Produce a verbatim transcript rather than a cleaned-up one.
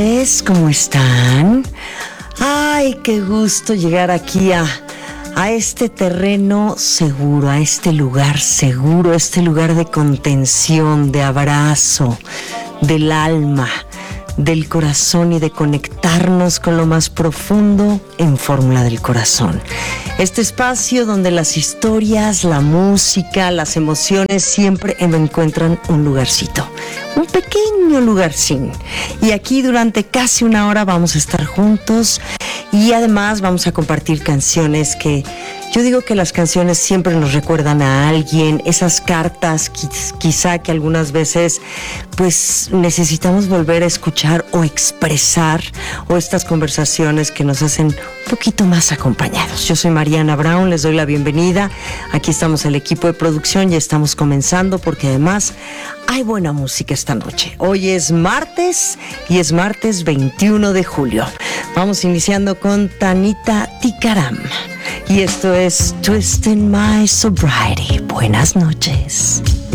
¿Cómo están? Ay, qué gusto llegar aquí a, a este terreno seguro, a este lugar seguro, este lugar de contención, de abrazo, del alma, del corazón y de conectarnos con lo más profundo en Fórmula del Corazón. Este espacio donde las historias, la música, las emociones siempre encuentran un lugarcito, un pequeño lugarcín. Y aquí durante casi una hora vamos a estar juntos y además vamos a compartir canciones que yo digo que las canciones siempre nos recuerdan a alguien, esas cartas quizá que algunas veces pues necesitamos volver a escuchar o expresar, o estas conversaciones que nos hacen un poquito más acompañados. Yo soy Mariana Brown, les doy la bienvenida. Aquí estamos el equipo de producción y estamos comenzando porque además hay buena música esta noche. Hoy es martes y es martes veintiuno de julio. Vamos iniciando con Tanita Tikaram. Y esto es Twisting My Sobriety. Buenas noches.